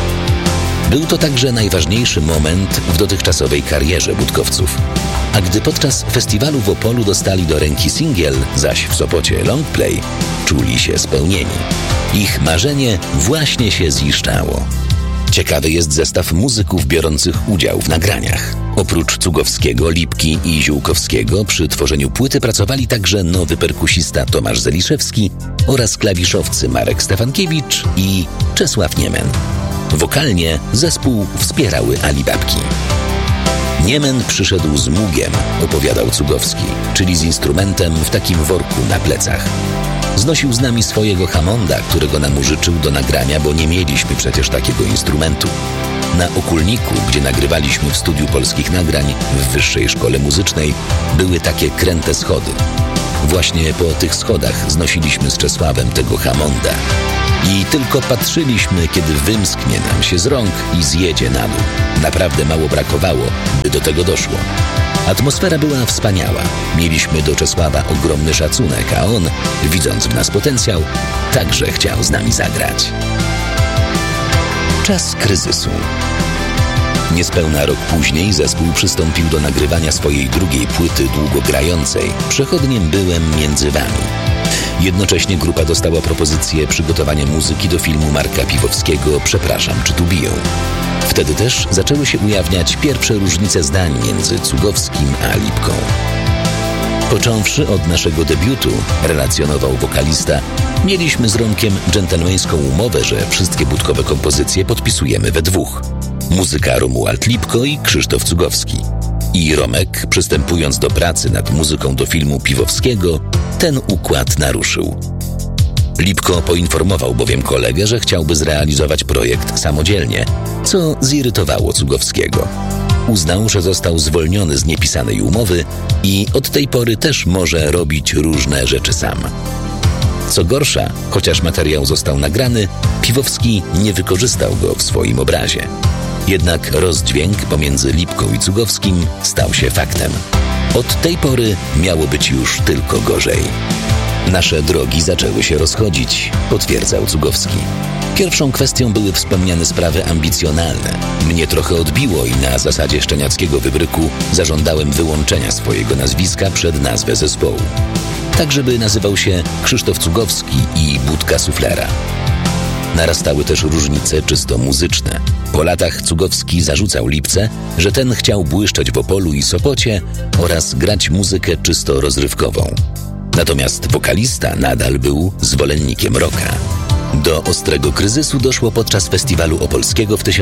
Był to także najważniejszy moment w dotychczasowej karierze budkowców. A gdy podczas festiwalu w Opolu dostali do ręki singiel, zaś w Sopocie longplay, czuli się spełnieni. Ich marzenie właśnie się ziszczało. Ciekawy jest zestaw muzyków biorących udział w nagraniach. Oprócz Cugowskiego, Lipki i Ziółkowskiego przy tworzeniu płyty pracowali także nowy perkusista Tomasz Zeliszewski oraz klawiszowcy Marek Stefankiewicz i Czesław Niemen. Wokalnie zespół wspierały Alibabki. Niemen przyszedł z mugiem, opowiadał Cugowski, czyli z instrumentem w takim worku na plecach. Znosił z nami swojego Hammonda, którego nam użyczył do nagrania, bo nie mieliśmy przecież takiego instrumentu. Na Okulniku, gdzie nagrywaliśmy w Studiu Polskich Nagrań w Wyższej Szkole Muzycznej, były takie kręte schody. Właśnie po tych schodach znosiliśmy z Czesławem tego Hammonda. I tylko patrzyliśmy, kiedy wymsknie nam się z rąk i zjedzie na dół. Naprawdę mało brakowało, by do tego doszło. Atmosfera była wspaniała. Mieliśmy do Czesława ogromny szacunek, a on, widząc w nas potencjał, także chciał z nami zagrać. Czas kryzysu. Niespełna rok później zespół przystąpił do nagrywania swojej drugiej płyty długogrającej Przechodniem byłem między wami. Jednocześnie grupa dostała propozycję przygotowania muzyki do filmu Marka Piwowskiego Przepraszam, czy tu biją. Wtedy też zaczęły się ujawniać pierwsze różnice zdań między Cugowskim a Lipką. Począwszy od naszego debiutu, relacjonował wokalista, mieliśmy z Romkiem dżentelmeńską umowę, że wszystkie budkowe kompozycje podpisujemy we dwóch. Muzyka Romuald Lipko i Krzysztof Cugowski. I Romek, przystępując do pracy nad muzyką do filmu Piwowskiego, ten układ naruszył. Lipko poinformował bowiem kolegę, że chciałby zrealizować projekt samodzielnie, co zirytowało Cugowskiego. Uznał, że został zwolniony z niepisanej umowy i od tej pory też może robić różne rzeczy sam. Co gorsza, chociaż materiał został nagrany, Piwowski nie wykorzystał go w swoim obrazie. Jednak rozdźwięk pomiędzy Lipką i Cugowskim stał się faktem. Od tej pory miało być już tylko gorzej. Nasze drogi zaczęły się rozchodzić, potwierdzał Cugowski. Pierwszą kwestią były wspomniane sprawy ambicjonalne. Mnie trochę odbiło i na zasadzie szczeniackiego wybryku zażądałem wyłączenia swojego nazwiska przed nazwę zespołu. Tak, żeby nazywał się Krzysztof Cugowski i Budka Suflera. Narastały też różnice czysto muzyczne. Po latach Cugowski zarzucał Lipce, że ten chciał błyszczeć w Opolu i Sopocie oraz grać muzykę czysto rozrywkową. Natomiast wokalista nadal był zwolennikiem rocka. Do ostrego kryzysu doszło podczas festiwalu opolskiego w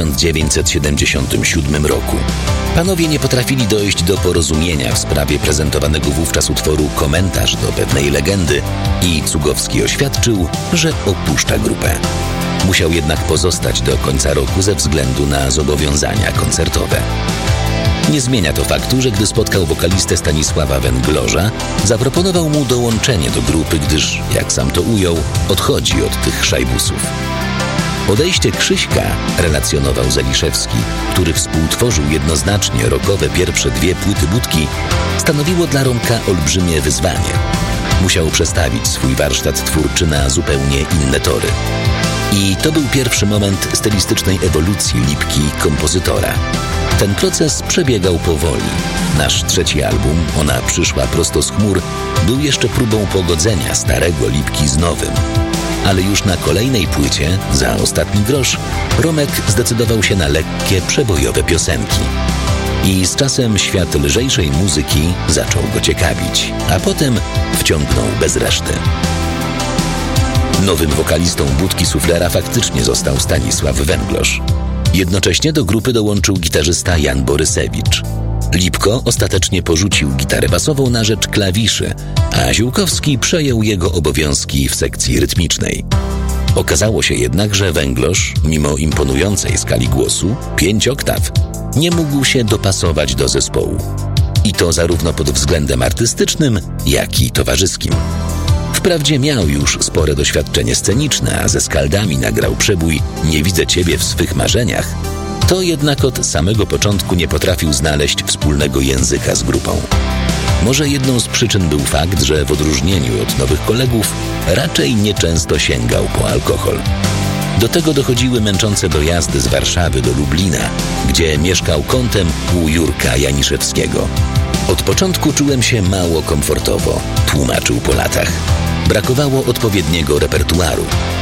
1977 roku. Panowie nie potrafili dojść do porozumienia w sprawie prezentowanego wówczas utworu Komentarz do pewnej legendy i Cugowski oświadczył, że opuszcza grupę. Musiał jednak pozostać do końca roku ze względu na zobowiązania koncertowe. Nie zmienia to faktu, że gdy spotkał wokalistę Stanisława Węglorza, zaproponował mu dołączenie do grupy, gdyż, jak sam to ujął, odchodzi od tych szajbusów. Odejście Krzyśka, relacjonował Zeliszewski, który współtworzył jednoznacznie rockowe pierwsze dwie płyty Budki, stanowiło dla Romka olbrzymie wyzwanie. Musiał przestawić swój warsztat twórczy na zupełnie inne tory. I to był pierwszy moment stylistycznej ewolucji Lipki kompozytora. Ten proces przebiegał powoli. Nasz trzeci album, Ona przyszła prosto z chmur, był jeszcze próbą pogodzenia starego Lipki z nowym. Ale już na kolejnej płycie, Za ostatni grosz, Romek zdecydował się na lekkie, przebojowe piosenki. I z czasem świat lżejszej muzyki zaczął go ciekawić, a potem wciągnął bez reszty. Nowym wokalistą Budki Suflera faktycznie został Stanisław Węglorz. Jednocześnie do grupy dołączył gitarzysta Jan Borysewicz. Lipko ostatecznie porzucił gitarę basową na rzecz klawiszy, a Ziółkowski przejął jego obowiązki w sekcji rytmicznej. Okazało się jednak, że Węglorz, mimo imponującej skali głosu, 5 oktaw, nie mógł się dopasować do zespołu. I to zarówno pod względem artystycznym, jak i towarzyskim. Wprawdzie miał już spore doświadczenie sceniczne, a ze Skaldami nagrał przebój Nie widzę ciebie w swych marzeniach, to jednak od samego początku nie potrafił znaleźć wspólnego języka z grupą. Może jedną z przyczyn był fakt, że w odróżnieniu od nowych kolegów raczej nieczęsto sięgał po alkohol. Do tego dochodziły męczące dojazdy z Warszawy do Lublina, gdzie mieszkał kątem u Jurka Janiszewskiego. Od początku czułem się mało komfortowo, tłumaczył po latach. Brakowało odpowiedniego repertuaru.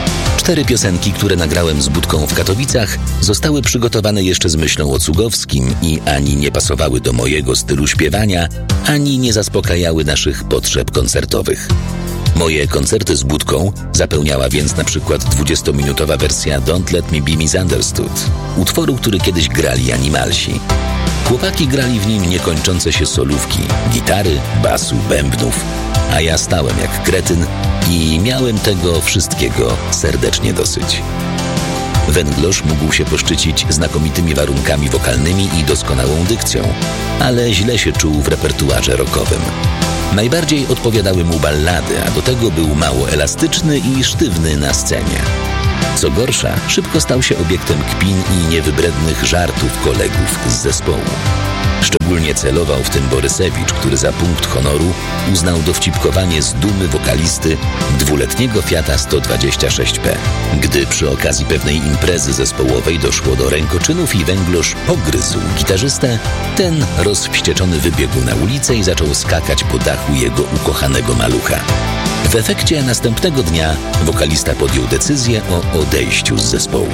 4 piosenki, które nagrałem z Budką w Katowicach, zostały przygotowane jeszcze z myślą o Cugowskim i ani nie pasowały do mojego stylu śpiewania, ani nie zaspokajały naszych potrzeb koncertowych. Moje koncerty z Budką zapełniała więc na przykład 20-minutowa wersja Don't Let Me Be Misunderstood, utworu, który kiedyś grali Animalsi. Chłopaki grali w nim niekończące się solówki, gitary, basu, bębnów, a ja stałem jak kretyn i miałem tego wszystkiego serdecznie dosyć. Węglosz mógł się poszczycić znakomitymi warunkami wokalnymi i doskonałą dykcją, ale źle się czuł w repertuarze rockowym. Najbardziej odpowiadały mu ballady, a do tego był mało elastyczny i sztywny na scenie. Co gorsza, szybko stał się obiektem kpin i niewybrednych żartów kolegów z zespołu. Szczególnie celował w tym Borysewicz, który za punkt honoru uznał dowcipkowanie z dumy wokalisty 2-letniego Fiata 126P. Gdy przy okazji pewnej imprezy zespołowej doszło do rękoczynów i Węglosz pogryzł gitarzystę, ten rozwścieczony wybiegł na ulicę i zaczął skakać po dachu jego ukochanego malucha. W efekcie następnego dnia wokalista podjął decyzję o odejściu z zespołu.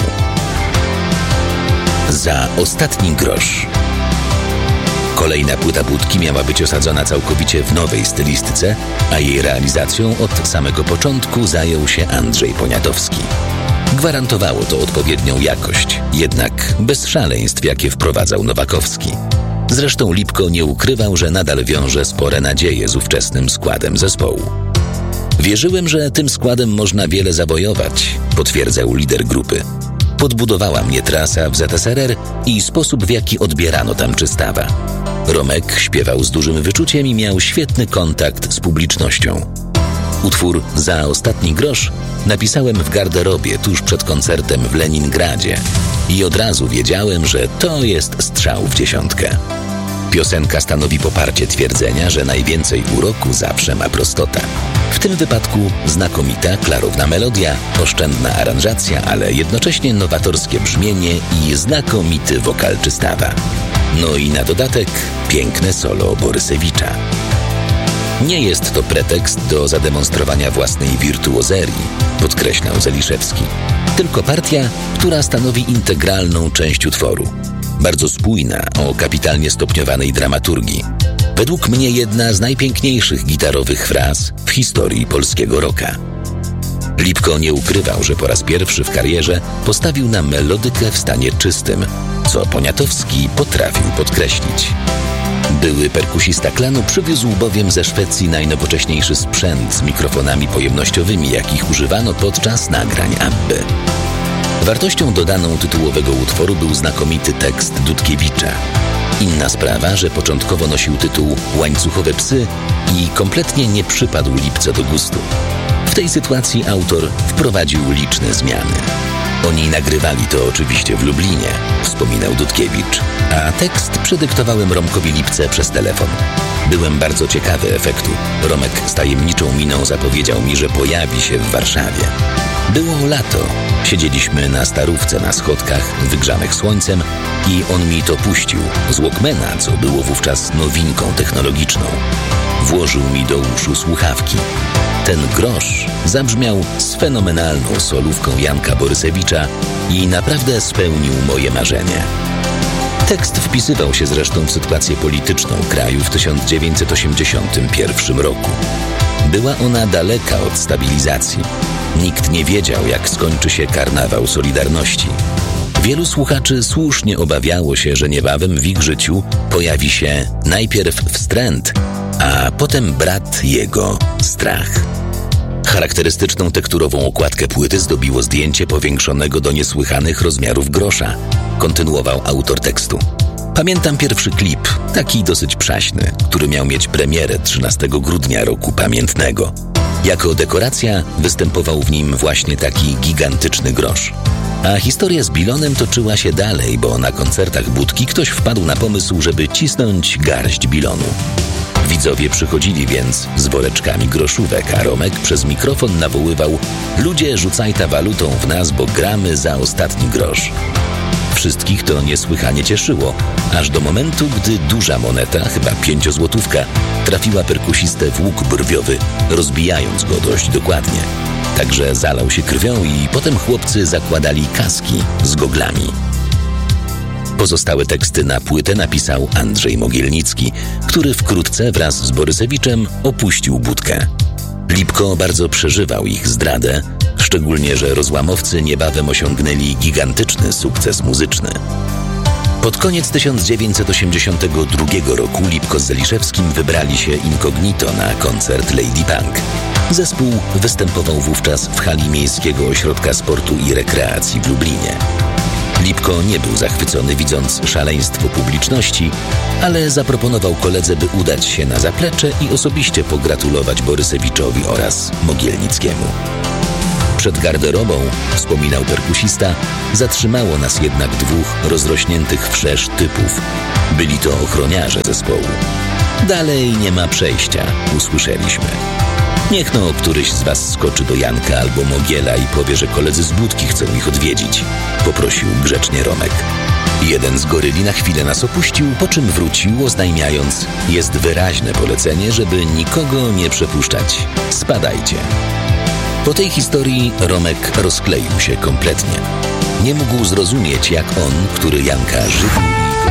Za ostatni grosz. Kolejna płyta Budki miała być osadzona całkowicie w nowej stylistyce, a jej realizacją od samego początku zajął się Andrzej Poniatowski. Gwarantowało to odpowiednią jakość, jednak bez szaleństw, jakie wprowadzał Nowakowski. Zresztą Lipko nie ukrywał, że nadal wiąże spore nadzieje z ówczesnym składem zespołu. Wierzyłem, że tym składem można wiele zawojować, potwierdzał lider grupy. Podbudowała mnie trasa w ZSRR i sposób, w jaki odbierano tam Czystawa. Romek śpiewał z dużym wyczuciem i miał świetny kontakt z publicznością. Utwór Za ostatni grosz napisałem w garderobie tuż przed koncertem w Leningradzie i od razu wiedziałem, że to jest strzał w dziesiątkę. Piosenka stanowi poparcie twierdzenia, że najwięcej uroku zawsze ma prostota. W tym wypadku znakomita, klarowna melodia, oszczędna aranżacja, ale jednocześnie nowatorskie brzmienie i znakomity wokal Czystawa. No i na dodatek piękne solo Borysewicza. Nie jest to pretekst do zademonstrowania własnej wirtuozerii, podkreślał Zeliszewski, tylko partia, która stanowi integralną część utworu. Bardzo spójna, o kapitalnie stopniowanej dramaturgii. Według mnie jedna z najpiękniejszych gitarowych fraz w historii polskiego rocka. Lipko nie ukrywał, że po raz pierwszy w karierze postawił na melodykę w stanie czystym, co Poniatowski potrafił podkreślić. Były perkusista klanu przywiózł bowiem ze Szwecji najnowocześniejszy sprzęt z mikrofonami pojemnościowymi, jakich używano podczas nagrań Abby. Wartością dodaną tytułowego utworu był znakomity tekst Dudkiewicza. Inna sprawa, że początkowo nosił tytuł Łańcuchowe psy i kompletnie nie przypadł Lipce do gustu. W tej sytuacji autor wprowadził liczne zmiany. Oni nagrywali to oczywiście w Lublinie, wspominał Dudkiewicz, a tekst przedyktowałem Romkowi Lipce przez telefon. Byłem bardzo ciekawy efektu. Romek z tajemniczą miną zapowiedział mi, że pojawi się w Warszawie. Było lato. Siedzieliśmy na starówce na schodkach, wygrzanych słońcem i on mi to puścił z Walkmana, co było wówczas nowinką technologiczną. Włożył mi do uszu słuchawki. Ten grosz zabrzmiał z fenomenalną solówką Janka Borysewicza i naprawdę spełnił moje marzenie. Tekst wpisywał się zresztą w sytuację polityczną kraju w 1981 roku. Była ona daleka od stabilizacji. Nikt nie wiedział, jak skończy się karnawał Solidarności. Wielu słuchaczy słusznie obawiało się, że niebawem w ich życiu pojawi się najpierw wstręt, a potem brat jego strach. Charakterystyczną tekturową okładkę płyty zdobiło zdjęcie powiększonego do niesłychanych rozmiarów grosza, kontynuował autor tekstu. Pamiętam pierwszy klip, taki dosyć przaśny, który miał mieć premierę 13 grudnia roku pamiętnego. Jako dekoracja występował w nim właśnie taki gigantyczny grosz. A historia z bilonem toczyła się dalej, bo na koncertach Budki ktoś wpadł na pomysł, żeby cisnąć garść bilonu. Widzowie przychodzili więc z woreczkami groszówek, a Romek przez mikrofon nawoływał: ludzie, rzucaj ta walutą w nas, bo gramy za ostatni grosz. Wszystkich to niesłychanie cieszyło, aż do momentu, gdy duża moneta, chyba 5-złotówka, trafiła perkusistę w łuk brwiowy, rozbijając go dość dokładnie. Także zalał się krwią i potem chłopcy zakładali kaski z goglami. Pozostałe teksty na płytę napisał Andrzej Mogielnicki, który wkrótce wraz z Borysewiczem opuścił Budkę. Lipko bardzo przeżywał ich zdradę, szczególnie że rozłamowcy niebawem osiągnęli gigantyczny sukces muzyczny. Pod koniec 1982 roku Lipko z Zeliszewskim wybrali się incognito na koncert Lady Punk. Zespół występował wówczas w hali Miejskiego Ośrodka Sportu i Rekreacji w Lublinie. Lipko nie był zachwycony, widząc szaleństwo publiczności, ale zaproponował koledze, by udać się na zaplecze i osobiście pogratulować Borysewiczowi oraz Mogielnickiemu. Przed garderobą, wspominał perkusista, zatrzymało nas jednak dwóch rozrośniętych wszerz typów. Byli to ochroniarze zespołu. Dalej nie ma przejścia, usłyszeliśmy. Niech no któryś z was skoczy do Janka albo Mogiela i powie, że koledzy z Budki chcą ich odwiedzić, poprosił grzecznie Romek. Jeden z goryli na chwilę nas opuścił, po czym wrócił, oznajmiając: jest wyraźne polecenie, żeby nikogo nie przepuszczać. Spadajcie. Po tej historii Romek rozkleił się kompletnie. Nie mógł zrozumieć, jak on, który Janka żywił